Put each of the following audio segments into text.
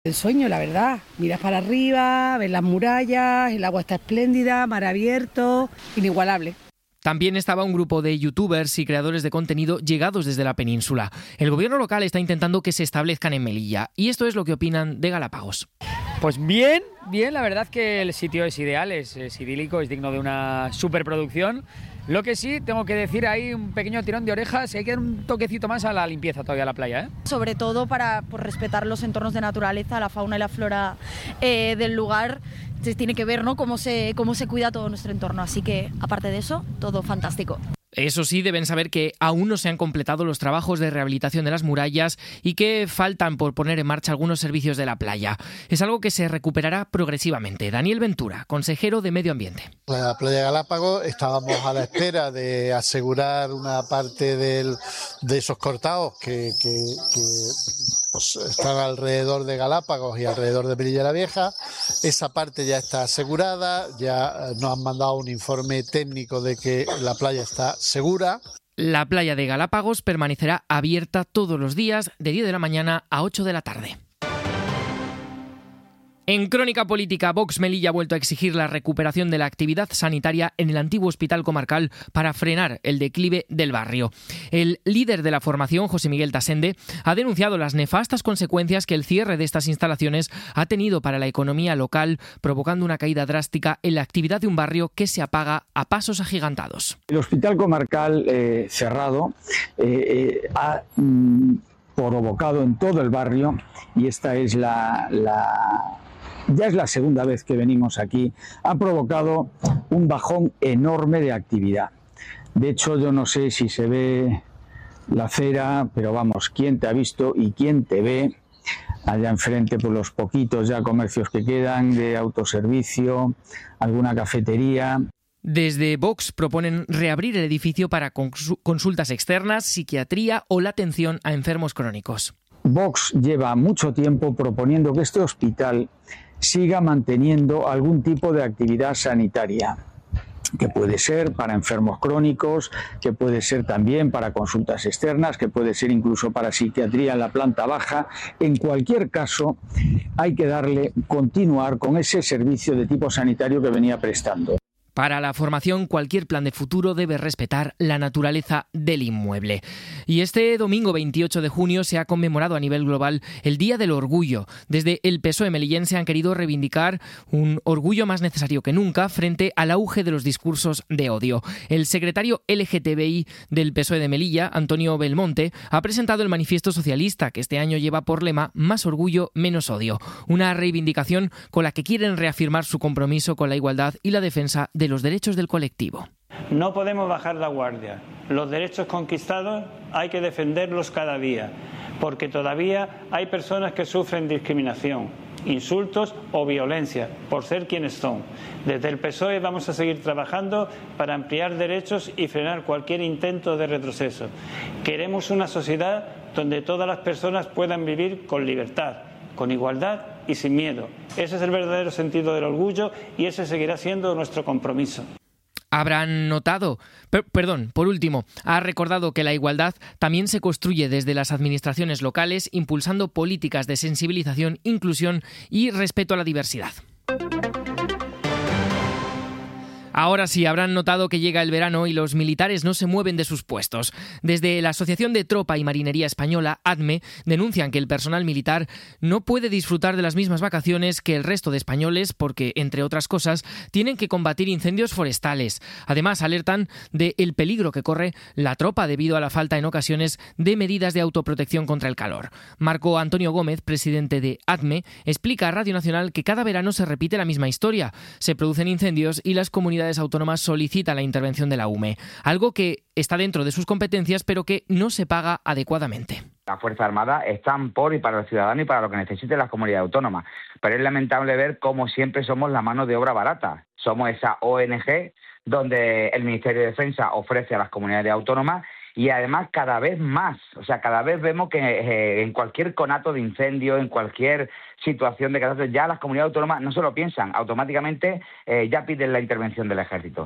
El sueño, la verdad. Miras para arriba, ves las murallas, el agua está espléndida, mar abierto, inigualable. También estaba un grupo de youtubers y creadores de contenido llegados desde la península. El gobierno local está intentando que se establezcan en Melilla, y esto es lo que opinan de Galápagos. Pues bien, la verdad que el sitio es ideal, es idílico, es digno de una superproducción. Lo que sí, tengo que decir, hay un pequeño tirón de orejas y hay que dar un toquecito más a la limpieza todavía a la playa, ¿eh? Sobre todo para respetar los entornos de naturaleza, la fauna y la flora del lugar. Se tiene que ver, ¿no?, cómo se cuida todo nuestro entorno. Así que, aparte de eso, todo fantástico. Eso sí, deben saber que aún no se han completado los trabajos de rehabilitación de las murallas y que faltan por poner en marcha algunos servicios de la playa. Es algo que se recuperará progresivamente. Daniel Ventura, consejero de Medio Ambiente. En la playa de Galápagos estábamos a la espera de asegurar una parte de esos cortados que pues, están alrededor de Galápagos y alrededor de Melilla la Vieja. Esa parte ya está asegurada, ya nos han mandado un informe técnico de que la playa está segura. La playa de Galápagos permanecerá abierta todos los días de 10 de la mañana a 8 de la tarde. En Crónica Política, Vox Melilla ha vuelto a exigir la recuperación de la actividad sanitaria en el antiguo hospital comarcal para frenar el declive del barrio. El líder de la formación, José Miguel Tasende, ha denunciado las nefastas consecuencias que el cierre de estas instalaciones ha tenido para la economía local, provocando una caída drástica en la actividad de un barrio que se apaga a pasos agigantados. El hospital comarcal cerrado ha provocado en todo el barrio, y esta es ya es la segunda vez que venimos aquí, ha provocado un bajón enorme de actividad. De hecho, yo no sé si se ve la acera, pero vamos, quién te ha visto y quién te ve. Allá enfrente, pues los poquitos ya comercios que quedan de autoservicio, alguna cafetería. Desde Vox proponen reabrir el edificio para consultas externas, psiquiatría o la atención a enfermos crónicos. Vox lleva mucho tiempo proponiendo que este hospital siga manteniendo algún tipo de actividad sanitaria, que puede ser para enfermos crónicos, que puede ser también para consultas externas, que puede ser incluso para psiquiatría en la planta baja. En cualquier caso, hay que continuar con ese servicio de tipo sanitario que venía prestando. Para la formación, cualquier plan de futuro debe respetar la naturaleza del inmueble. Y este domingo 28 de junio se ha conmemorado a nivel global el Día del Orgullo. Desde el PSOE melillense han querido reivindicar un orgullo más necesario que nunca frente al auge de los discursos de odio. El secretario LGTBI del PSOE de Melilla, Antonio Belmonte, ha presentado el manifiesto socialista que este año lleva por lema Más orgullo, menos odio. Una reivindicación con la que quieren reafirmar su compromiso con la igualdad y la defensa de los derechos del colectivo. No podemos bajar la guardia. Los derechos conquistados hay que defenderlos cada día, porque todavía hay personas que sufren discriminación, insultos o violencia por ser quienes son. Desde el PSOE vamos a seguir trabajando para ampliar derechos y frenar cualquier intento de retroceso. Queremos una sociedad donde todas las personas puedan vivir con libertad, con igualdad y sin miedo. Ese es el verdadero sentido del orgullo y ese seguirá siendo nuestro compromiso. Habrán notado, por último, ha recordado que la igualdad también se construye desde las administraciones locales, impulsando políticas de sensibilización, inclusión y respeto a la diversidad. Ahora sí, habrán notado que llega el verano y los militares no se mueven de sus puestos. Desde la Asociación de Tropa y Marinería Española, ADME, denuncian que el personal militar no puede disfrutar de las mismas vacaciones que el resto de españoles porque, entre otras cosas, tienen que combatir incendios forestales. Además, alertan del peligro que corre la tropa debido a la falta en ocasiones de medidas de autoprotección contra el calor. Marco Antonio Gómez, presidente de ADME, explica a Radio Nacional que cada verano se repite la misma historia. Se producen incendios y las comunidades autónomas solicitan la intervención de la UME, algo que está dentro de sus competencias pero que no se paga adecuadamente. Las Fuerzas Armadas están por y para los ciudadanos y para lo que necesiten las comunidades autónomas, pero es lamentable ver cómo siempre somos la mano de obra barata. Somos esa ONG donde el Ministerio de Defensa ofrece a las comunidades autónomas y además cada vez más, cada vez vemos que en cualquier conato de incendio, en cualquier situación de catástrofe, ya las comunidades autónomas no se lo piensan, automáticamente ya piden la intervención del ejército.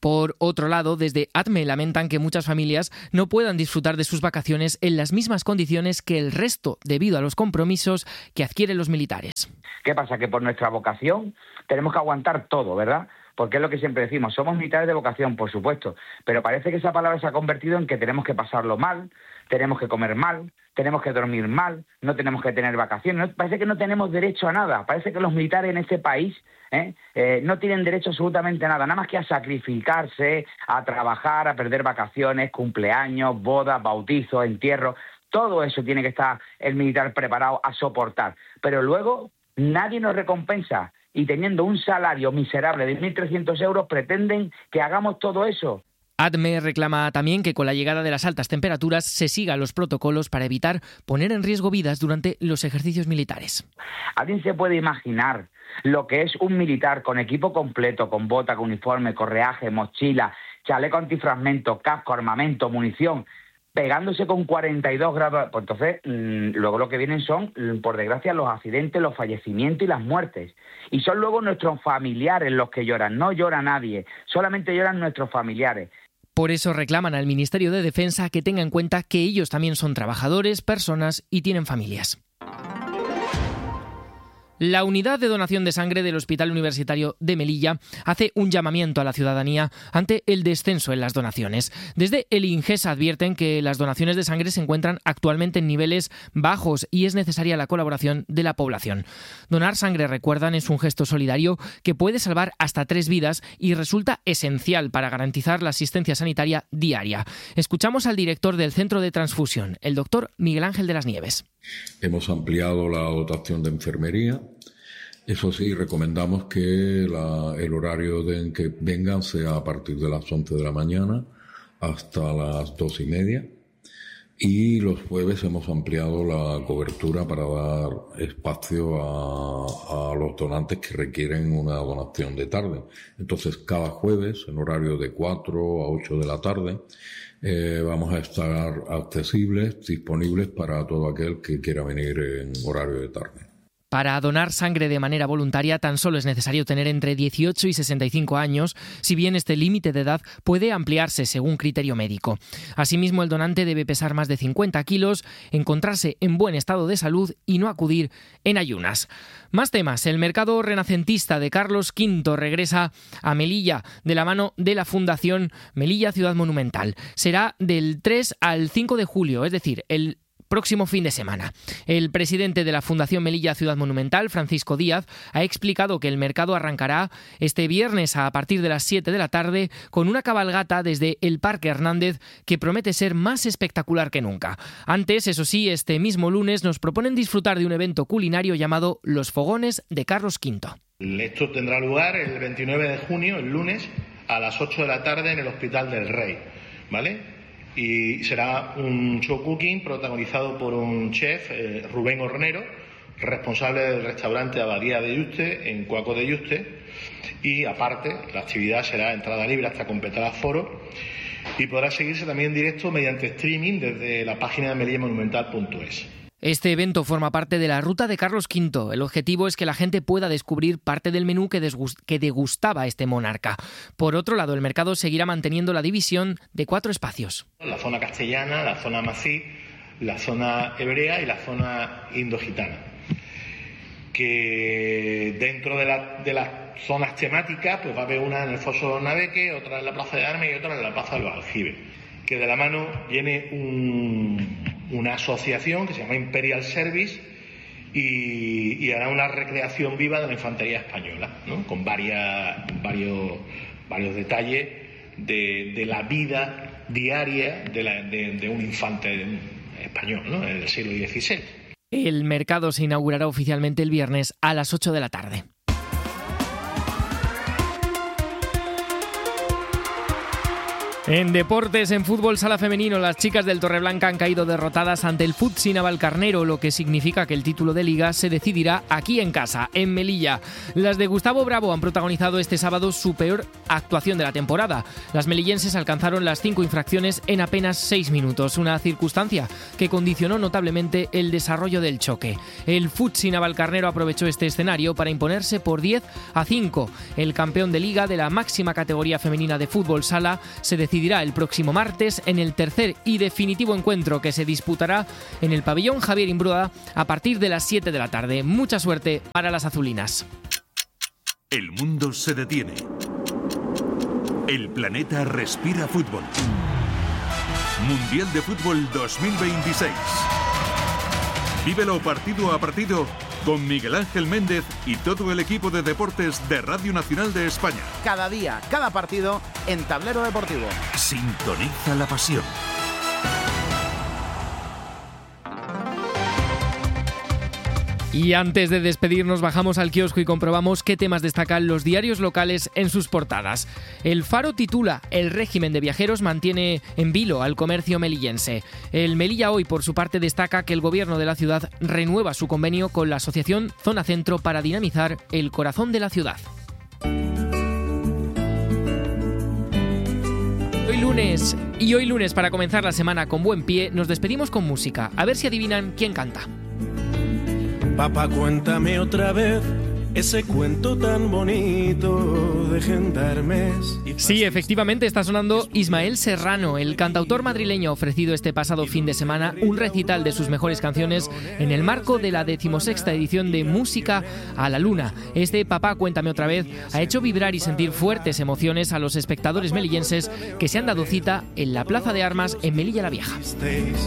Por otro lado, desde ATME lamentan que muchas familias no puedan disfrutar de sus vacaciones en las mismas condiciones que el resto debido a los compromisos que adquieren los militares. ¿Qué pasa? Que por nuestra vocación tenemos que aguantar todo, ¿verdad? Porque es lo que siempre decimos, somos militares de vocación, por supuesto, pero parece que esa palabra se ha convertido en que tenemos que pasarlo mal, tenemos que comer mal, tenemos que dormir mal, no tenemos que tener vacaciones. Parece que no tenemos derecho a nada. Parece que los militares en este país no tienen derecho absolutamente a nada más que a sacrificarse, a trabajar, a perder vacaciones, cumpleaños, bodas, bautizos, entierros. Todo eso tiene que estar el militar preparado a soportar. Pero luego nadie nos recompensa y teniendo un salario miserable de 1.300 euros pretenden que hagamos todo eso. ATME reclama también que con la llegada de las altas temperaturas se sigan los protocolos para evitar poner en riesgo vidas durante los ejercicios militares. ¿Alguien se puede imaginar lo que es un militar con equipo completo, con bota, con uniforme, correaje, mochila, chaleco antifragmento, casco, armamento, munición, pegándose con 42 grados? Pues entonces, luego lo que vienen son, por desgracia, los accidentes, los fallecimientos y las muertes. Y son luego nuestros familiares los que lloran, no llora nadie, solamente lloran nuestros familiares. Por eso reclaman al Ministerio de Defensa que tenga en cuenta que ellos también son trabajadores, personas y tienen familias. La unidad de donación de sangre del Hospital Universitario de Melilla hace un llamamiento a la ciudadanía ante el descenso en las donaciones. Desde el INGES advierten que las donaciones de sangre se encuentran actualmente en niveles bajos y es necesaria la colaboración de la población. Donar sangre, recuerdan, es un gesto solidario que puede salvar hasta 3 vidas y resulta esencial para garantizar la asistencia sanitaria diaria. Escuchamos al director del Centro de Transfusión, el doctor Miguel Ángel de las Nieves. Hemos ampliado la dotación de enfermería. Eso sí, recomendamos que el horario en que vengan sea a partir de las 11 de la mañana hasta las 2:30. Y los jueves hemos ampliado la cobertura para dar espacio a los donantes que requieren una donación de tarde. Entonces, cada jueves, en horario de 4 a 8 de la tarde, vamos a estar accesibles, disponibles para todo aquel que quiera venir en horario de tarde. Para donar sangre de manera voluntaria tan solo es necesario tener entre 18 y 65 años, si bien este límite de edad puede ampliarse según criterio médico. Asimismo, el donante debe pesar más de 50 kilos, encontrarse en buen estado de salud y no acudir en ayunas. Más temas. El mercado renacentista de Carlos V regresa a Melilla de la mano de la Fundación Melilla Ciudad Monumental. Será del 3 al 5 de julio, es decir, el próximo fin de semana. El presidente de la Fundación Melilla Ciudad Monumental, Francisco Díaz, ha explicado que el mercado arrancará este viernes a partir de las 7 de la tarde con una cabalgata desde el Parque Hernández que promete ser más espectacular que nunca. Antes, eso sí, este mismo lunes nos proponen disfrutar de un evento culinario llamado Los Fogones de Carlos V. Esto tendrá lugar el 29 de junio, el lunes, a las 8 de la tarde en el Hospital del Rey, ¿vale? Y será un show cooking protagonizado por un chef, Rubén Hornero, responsable del restaurante Abadía de Yuste, en Cuaco de Yuste. Y aparte, la actividad será entrada libre hasta completar aforo y podrá seguirse también en directo mediante streaming desde la página de melillamonumental.es. Este evento forma parte de la ruta de Carlos V. El objetivo es que la gente pueda descubrir parte del menú que degustaba este monarca. Por otro lado, el mercado seguirá manteniendo la división de 4 espacios. La zona castellana, la zona amazigh, la zona hebrea y la zona indogitana. Que dentro de las zonas temáticas pues va a haber una en el Foso de Naveque, otra en la Plaza de Armas y otra en la Plaza de los Aljibes. Que de la mano viene una asociación que se llama Imperial Service y hará una recreación viva de la infantería española, ¿no? Con varios detalles de la vida diaria de un infante español, ¿no? En el siglo XVI. El mercado se inaugurará oficialmente el viernes a las 8 de la tarde. En deportes, en fútbol sala femenino, las chicas del Torreblanca han caído derrotadas ante el Futsi Navalcarnero, lo que significa que el título de Liga se decidirá aquí en casa, en Melilla. Las de Gustavo Bravo han protagonizado este sábado su peor actuación de la temporada. Las melillenses alcanzaron las 5 infracciones en apenas 6 minutos, una circunstancia que condicionó notablemente el desarrollo del choque. El Futsi Navalcarnero aprovechó este escenario para imponerse por 10-5. El campeón de Liga de la máxima categoría femenina de fútbol sala se decidirá el próximo martes en el tercer y definitivo encuentro que se disputará en el pabellón Javier Imbruda a partir de las 7 de la tarde. Mucha suerte para las azulinas. El mundo se detiene. El planeta respira fútbol. Mundial de Fútbol 2026. Vívelo partido a partido con Miguel Ángel Méndez y todo el equipo de deportes de Radio Nacional de España. Cada día, cada partido en Tablero Deportivo. Sintoniza la pasión. Y antes de despedirnos bajamos al kiosco y comprobamos qué temas destacan los diarios locales en sus portadas. El Faro titula: el régimen de viajeros mantiene en vilo al comercio melillense. El Melilla Hoy, por su parte, destaca que el gobierno de la ciudad renueva su convenio con la asociación Zona Centro para dinamizar el corazón de la ciudad. Hoy lunes, para comenzar la semana con buen pie, nos despedimos con música. A ver si adivinan quién canta. Papá, cuéntame otra vez ese cuento tan bonito de gendarmes. Sí, efectivamente está sonando Ismael Serrano. El cantautor madrileño ha ofrecido este pasado fin de semana un recital de sus mejores canciones en el marco de la 16ª edición de Música a la Luna. Este Papá, cuéntame otra vez ha hecho vibrar y sentir fuertes emociones a los espectadores melillenses que se han dado cita en la Plaza de Armas en Melilla la Vieja.